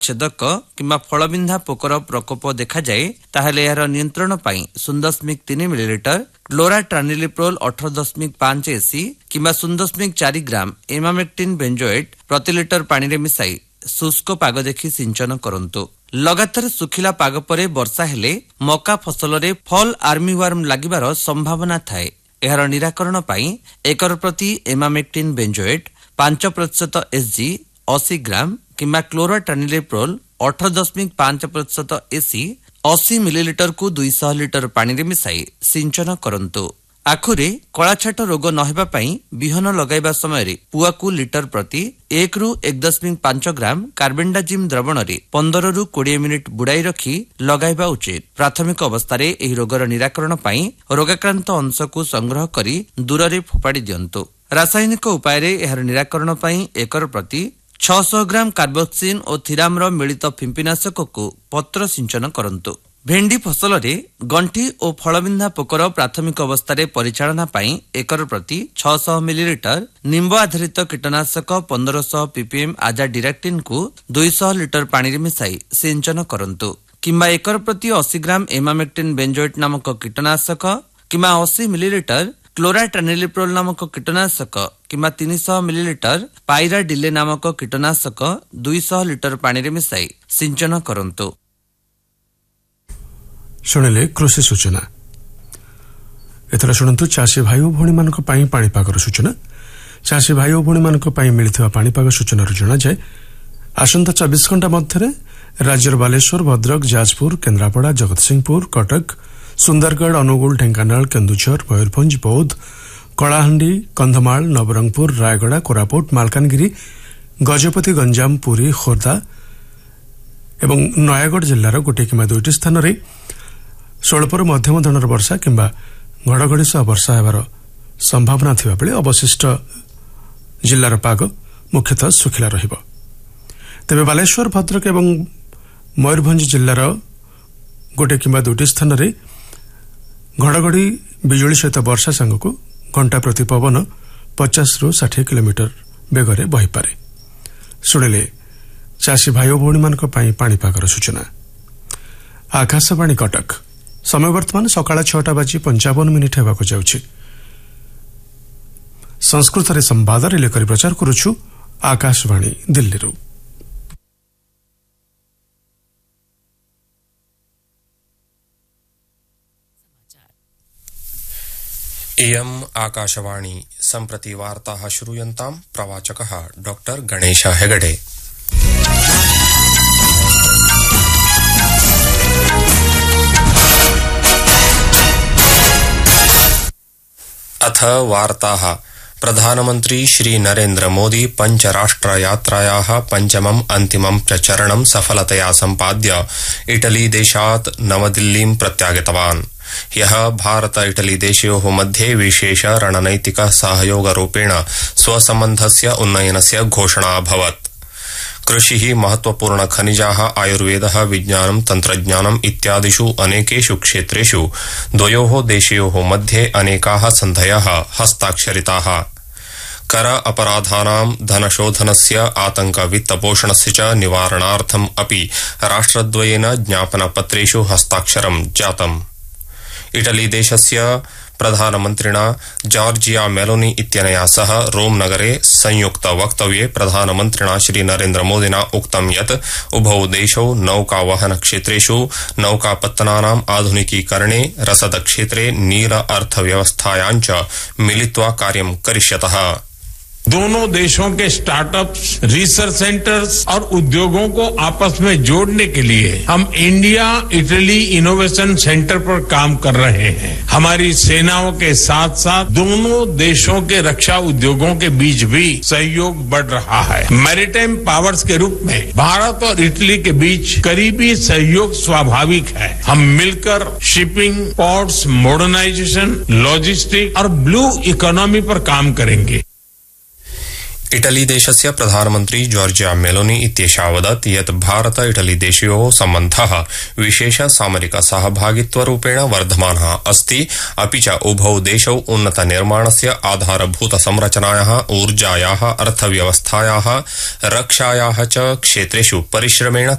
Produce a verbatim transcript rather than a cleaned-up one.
छेदक किंबा फलबिंधा पोकर प्रकोप देखा जाए ताहले यार नियंत्रण पाई शून्य दशमिक तीन मिलीलीटर क्लोराट्रानिलिप्रोल अठारह दशमिक पांच एसी किंबा शून्य दशमिक चार ग्राम इमामेक्टिन बेंजोएट प्रति लिटर पानी रे मिसाई शुष्क पाग देखि सिंचन करंतु। लगातार सुखिला पाग परे वर्षा हेले मका फसल रे फॉल आर्मीवर्म लागिबार संभावना थाए। एहार निराकरण पाई एकर प्रति इमामेक्टिन बेंजोएट पांच प्रतिशत एसजी अस्सी ग्राम किंबा क्लोराट्रानिलिप्रोल अठारह दशमिक पांच प्रतिशत एसी अस्सी मिलीलीटर को दुई सौ लिटर पानी रे मिसाई सिंचन करंतु। आखुरे कଳାछାଟ रोग नहेबा पाई बिहन लगाइबा समय रे पुआकु लिटर प्रति एक रु एक दशमिक पांच ग्राम कार्बेंडाजिम द्रवण रे पंद्रह रु बीस मिनिट बुड़ाई रखी लगाइबा उचित। प्राथमिक अवस्था एही रोगर निराकरण पाई रोगाक्रांत अंश को संग्रह करी दूर रे फोपाड़ी दियंतु। रासायनिक उपाय रे एहर निराकरण पाई एकर प्रति छह सौ ग्राम कार्बोक्सिन और थिरामर मिलित फिंपिनाशक को पत्र सिंचन करंतु। भेंडी फसल रे गंठी और फलबिंधा पोकर प्राथमिक अवस्था रे परिचालना पाई एकर प्रति छह सौ मिलीलीटर निंब आधारित कीटनाशक पंद्रह सौ पीपीएम आजा डिरेक्टिन को दुई सौ लिटर पानी रे मिसाई सिंचन करंतु। किंबा एकर प्रति अस्सी ग्राम इमामेक्टिन बेंजोएट नामक कीटनाशक किंबा अस्सी मिलीलीटर क्लोराट्रानिलिप्रोल नामक कीटनाशक किंबा तीन सौ मिलीलीटर पायरा डिले नामक कीटनाशक दुई सौ लिटर पानी रे मिसाई सिंचन करंतु। शुणिले कृषि सूचना। एथरा शुणंतु चाषी भाई और भौणी मानक पाई पाणीपागर सूचना। चाषी भाई और भौणी मानक पाई मिलिथिबा पाणीपाग सूचनार जणा जाय आसंता चौबीस घंटा मध्यरे राज्यर बालेश्वर भद्रक जाजपुर केन्द्रापड़ा जगतसिंहपुर कटक सुंदरगढ़ अनुगुल ढेंकानाल केन्दुझर मयूरभंज बौद्ध कलाहांडी कंधमाल नवरंगपुर रायगड़ा कोरापुट मालकानगिरी गजपति गंजाम पुरी खोर्धा एवं नयागढ़ जिल्लार गोटे किंबा दुईटी स्थान रे स्वल्परू मध्यम धरणर वर्षा किंबा घड़घड़ी सह वर्षा हेबार संभावना थिबा बेले अवशिष्ट जिल्लार पाग मुख्यतः सुखिला रहिब। तेबे बालेश्वर भद्रक एवं मयूरभंज जिल्लार गोटे किंबा दुईटी स्थान रे घड़घड़ी बिजुली सहित वर्षा सांगक घंटा प्रति पवन पचास रु साठ किलोमीटर बेगरे बहिपारे। शुणिले चाषी भाई भौणी मानक पाई पाणीपागर सूचना। आकाशवाणी कटक समय वर्तमान सकाळ छटा बाजी पंचावन मिनिट हेबाक जाउछि। संस्कृत रे संवाद रिले करी प्रचार करूछु आकाशवाणी दिल्ली रु। इयम् आकाशवाणी सम्प्रति वार्ताः श्रूयन्ताम् प्रवाचकः डॉक्टर गणेश हेगडे। अथ वार्ताः। प्रधानमन्त्री श्री नरेन्द्र मोदी पंचराष्ट्र यात्रायाः पंचमम् अन्तिमम् चरणं सफलतया सम्पाद्य इटली देशात् नवदिल्लीं प्रत्यागतवान्। ह्यः भारत इटली देशयोः मध्ये विशेष रणनैतिक सहयोगरूपेण स्वसम्बन्धस्य उन्नयनस्य घोषणा अभवत्। कृषिः महत्वपूर्ण खनिजाः आयुर्वेदः विज्ञानं तन्त्रज्ञानम् इत्यादिषु अनेकेषु क्षेत्रेषु द्वयोः देशयोः मध्ये अनेकाः सन्धयः हस्ताक्षरिताः। कर अपराधानां धनशोधनस्य आतंक वित्तपोषणस्य च निवारणार्थम् अपि राष्ट्रद्वयेन ज्ञापनपत्रेषु हस्ताक्षरं जातम्। इटली देशस्य प्रधानमन्त्रिणा जॉर्जिया मेलोनी इत्यनया सह रोम नगरे संयुक्त वक्तव्ये प्रधानमन्त्रिणा श्री नरेन्द्र मोदिना उक्तं यत् उभौ देशौ नौकावहन क्षेत्रेषु नौकापत्तनानाम् आधुनिकीकरणे रसद क्षेत्रे नीर अर्थव्यवस्थायां च मिलित्वा कार्यं करिष्यतः। दोनों देशों के स्टार्टअप्स, रिसर्च सेंटर्स और उद्योगों को आपस में जोड़ने के लिए हम इंडिया इटली इनोवेशन सेंटर पर काम कर रहे हैं। हमारी सेनाओं के साथ साथ दोनों देशों के रक्षा उद्योगों के बीच भी सहयोग बढ़ रहा है। मैरीटाइम पावर्स के रूप में भारत और इटली के बीच करीबी सहयोग स्वाभाविक है। हम मिलकर शिपिंग, पोर्ट्स, मॉडर्नाइजेशन, लॉजिस्टिक और ब्लू इकोनॉमी पर काम करेंगे। इटली देशस्य प्रधानमन्त्री जॉर्जिया मेलोनी इत्येषा वदत् यत् भारत इटली देशयोः सम्बन्धः विशेष सामरिक सहभागित्वरूपेण वर्धमानः अस्ति, अपि च उभौ देशौ उन्नत निर्माणस्य आधारभूत संरचनायाः, ऊर्जायाः, अर्थव्यवस्थायाः, रक्षायाः च क्षेत्रेषु परिश्रमेण